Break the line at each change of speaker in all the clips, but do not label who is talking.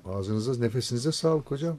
Ağzınıza, nefesinize sağlık hocam.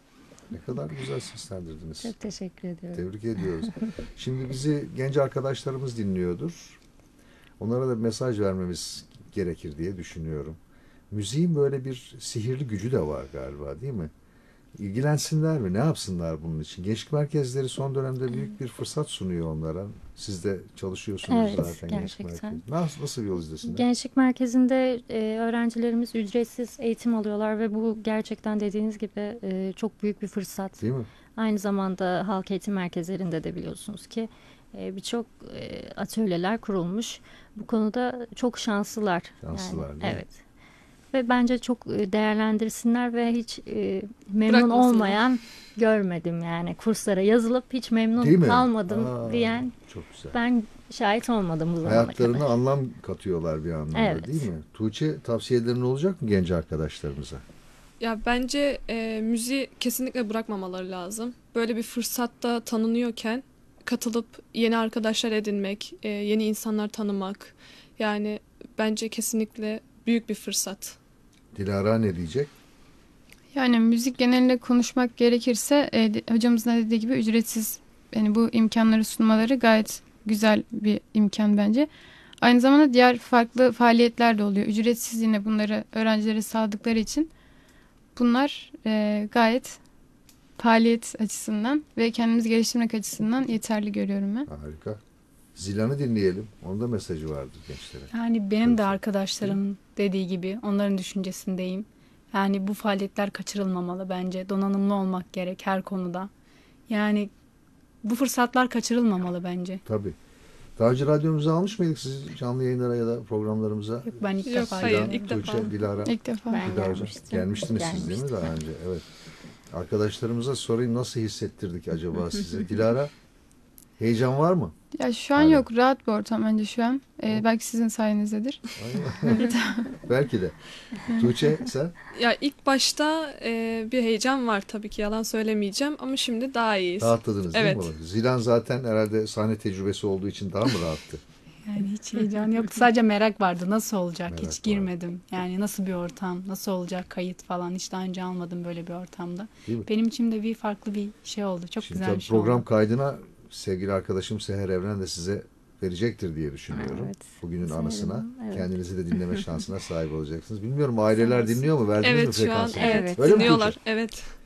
Ne kadar güzel seslendirdiniz.
Çok teşekkür ediyorum.
Tebrik ediyoruz. Şimdi bizi genç arkadaşlarımız dinliyordur. Onlara da mesaj vermemiz gerekir diye düşünüyorum. Müziğin böyle bir sihirli gücü de var galiba, değil mi? İlgilensinler mi? Ne yapsınlar bunun için? Gençlik merkezleri son dönemde büyük bir fırsat sunuyor onlara. Siz de çalışıyorsunuz
Evet,
zaten
gerçekten.
gençlik merkezi. Nasıl bir yol izlesinler?
Gençlik merkezinde öğrencilerimiz ücretsiz eğitim alıyorlar ve bu gerçekten dediğiniz gibi çok büyük bir fırsat.
Değil mi?
Aynı zamanda halk eğitim merkezlerinde de biliyorsunuz ki birçok atölyeler kurulmuş. Bu konuda çok şanslılar.
Şanslılar,
Yani,
değil mi?
evet. Ve bence çok değerlendirsinler ve hiç memnun
Bırakmasınlar.
olmayan görmedim yani. Kurslara yazılıp hiç
Değil
memnun
mi?
kalmadım diyen
Çok güzel.
ben şahit olmadım bu zamana
Hayatlarına
kadar.
anlam katıyorlar bir anlamda,
Evet.
değil mi? Tuğçe, tavsiyelerin olacak mı genç arkadaşlarımıza?
Ya bence müziği kesinlikle bırakmamaları lazım. Böyle bir fırsatta tanınıyorken katılıp yeni arkadaşlar edinmek, yeni insanlar tanımak. Yani bence kesinlikle büyük bir fırsat.
Dilara ne diyecek?
Yani müzik genelinde konuşmak gerekirse hocamızın da dediği gibi ücretsiz, yani bu imkanları sunmaları gayet güzel bir imkan bence. Aynı zamanda diğer farklı faaliyetler de oluyor. Ücretsiz yine bunları öğrencilere sağladıkları için bunlar gayet faaliyet açısından ve kendimizi geliştirmek açısından yeterli görüyorum ben.
Harika. Zilan'ı dinleyelim. Onun da mesajı vardır gençlere.
Yani benim de
Evet.
arkadaşlarımın dediği gibi onların düşüncesindeyim. Yani bu faaliyetler kaçırılmamalı bence. Donanımlı olmak gerek her konuda. Yani bu fırsatlar kaçırılmamalı bence.
Tabii. Daha önce radyomuza almış mıydık sizi canlı yayınlara ya da programlarımıza?
Yok, ben ilk
Yok,
defa
hayır,
geldim.
ilk defa.
Tuğçe, Dilara.
İlk defa.
Ben
Dilara hocam.
gelmiştim.
Gelmiştiniz siz değil mi daha önce? Evet. Arkadaşlarımıza sorayım, nasıl hissettirdik acaba size? Dilara, heyecan var mı?
Ya şu an
Aynen.
yok, rahat bir ortam bence şu an. Belki sizin sayenizdedir.
Aynen. Belki de. Tuğçe sen?
Ya ilk başta bir heyecan var tabii ki, yalan söylemeyeceğim ama şimdi daha iyiyiz.
Rahatladınız değil mi?
Evet.
Baba? Zilan zaten herhalde sahne tecrübesi olduğu için daha mı rahattı?
Yani hiç heyecan yoktu. Sadece merak vardı. Nasıl olacak?
Merak
Hiç
vardı.
girmedim. Yani nasıl bir ortam? Nasıl olacak kayıt falan? Hiç daha önce almadım böyle bir ortamda.
Değil mi?
Benim için de bir farklı bir şey oldu. Çok
Şimdi
güzel
tabii
bir şey
program
oldu.
kaydına sevgili arkadaşım Seher Evren de size verecektir diye düşünüyorum.
Evet.
Bugünün
Seher
anısına.
Hanım, evet.
Kendinizi de dinleme şansına sahip olacaksınız. Bilmiyorum, aileler dinliyor mu? Verdiniz mi
Evet, şu an
frekansını?
Evet.
Öyle mi
dinliyorlar.
Tuğçe?
Evet.